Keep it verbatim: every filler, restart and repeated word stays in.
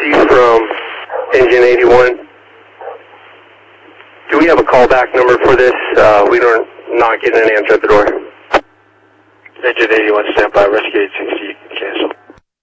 C from Engine eighty-one. Do we have a callback number for this? Uh, we are not getting an answer at the door. Engine eighty-one, stand by, rescue eight sixty, cancel.